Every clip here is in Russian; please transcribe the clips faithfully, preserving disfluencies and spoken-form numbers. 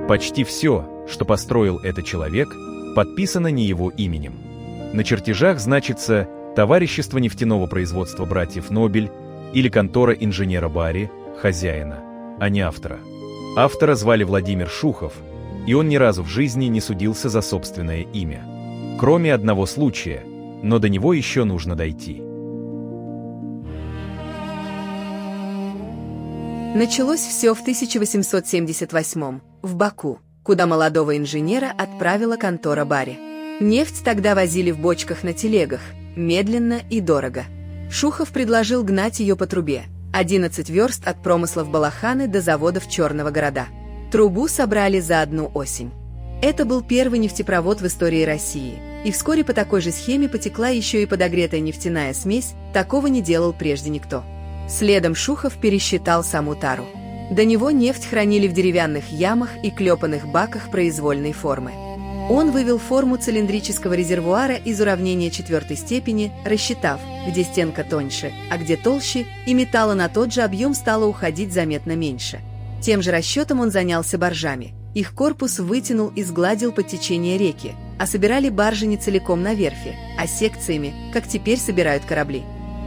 Почти все, что построил этот человек, подписано не его именем. На чертежах значится «Товарищество нефтяного производства братьев Нобель» или «Контора инженера Барри», хозяина, а не автора. Автора звали Владимир Шухов, и он ни разу в жизни не судился за собственное имя. Кроме одного случая, но до него еще нужно дойти. Началось все в тысяча восемьсот семьдесят восьмом, в Баку, куда молодого инженера отправила контора Барри. Нефть тогда возили в бочках на телегах, медленно и дорого. Шухов предложил гнать ее по трубе, одиннадцать верст от промыслов Балаханы до заводов Черного города. Трубу собрали за одну осень. Это был первый нефтепровод в истории России, и вскоре по такой же схеме потекла еще и подогретая нефтяная смесь, такого не делал прежде никто. Следом Шухов пересчитал саму тару. До него нефть хранили в деревянных ямах и клепанных баках произвольной формы. Он вывел форму цилиндрического резервуара из уравнения четвертой степени, рассчитав, где стенка тоньше, а где толще, и металла на тот же объем стало уходить заметно меньше. Тем же расчетом он занялся баржами. Их корпус вытянул и сгладил под течение реки, а собирали баржи не целиком на верфи, а секциями, как теперь собирают корабли.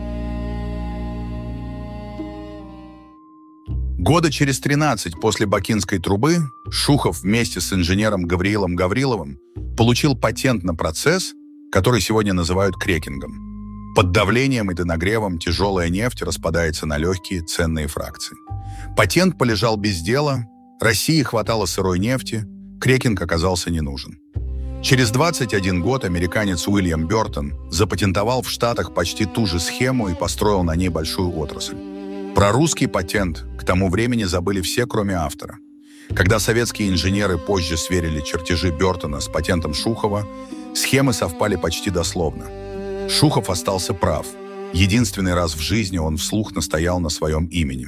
Года через тринадцать после Бакинской трубы Шухов вместе с инженером Гавриилом Гавриловым получил патент на процесс, который сегодня называют крекингом. Под давлением и до нагревом тяжелая нефть распадается на легкие ценные фракции. Патент полежал без дела, России хватало сырой нефти, крекинг оказался не нужен. Через двадцать один год американец Уильям Бёртон запатентовал в Штатах почти ту же схему и построил на ней большую отрасль. Про русский патент к тому времени забыли все, кроме автора. Когда советские инженеры позже сверили чертежи Бёртона с патентом Шухова, схемы совпали почти дословно. Шухов остался прав. Единственный раз в жизни он вслух настоял на своем имени.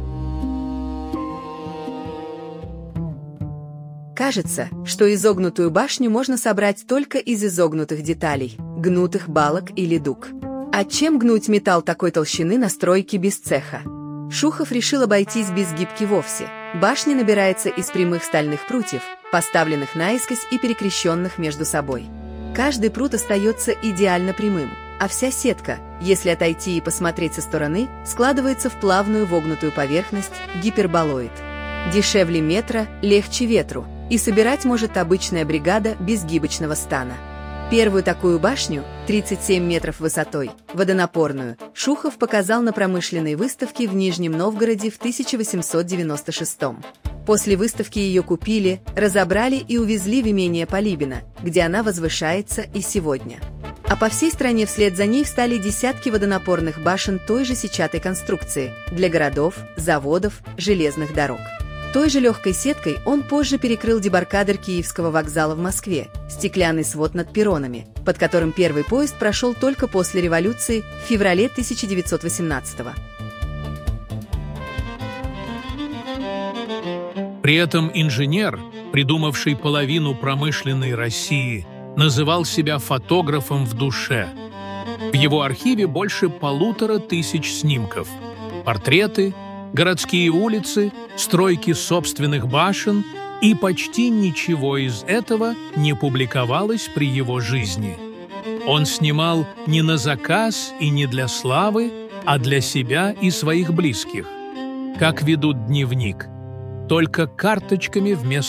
Кажется, что изогнутую башню можно собрать только из изогнутых деталей, гнутых балок или дуг. А чем гнуть металл такой толщины на стройке без цеха? Шухов решил обойтись без гибки вовсе. Башня набирается из прямых стальных прутьев, поставленных наискось и перекрещенных между собой. Каждый прут остается идеально прямым, а вся сетка, если отойти и посмотреть со стороны, складывается в плавную вогнутую поверхность, гиперболоид. Дешевле метра, легче ветру, и собирать может обычная бригада без гибочного стана. Первую такую башню, тридцать семь метров высотой, водонапорную, Шухов показал на промышленной выставке в Нижнем Новгороде в тысяча восемьсот девяносто шестом. После выставки ее купили, разобрали и увезли в имение Полибино, где она возвышается и сегодня. А по всей стране вслед за ней встали десятки водонапорных башен той же сетчатой конструкции для городов, заводов, железных дорог. Той же легкой сеткой он позже перекрыл дебаркадер Киевского вокзала в Москве, стеклянный свод над перронами, под которым первый поезд прошел только после революции в феврале тысяча девятьсот восемнадцатого. При этом инженер, придумавший половину промышленной России, называл себя фотографом в душе. В его архиве больше полутора тысяч снимков, портреты, городские улицы, стройки собственных башен, и почти ничего из этого не публиковалось при его жизни. Он снимал не на заказ и не для славы, а для себя и своих близких. Как ведут дневник, только карточками вместо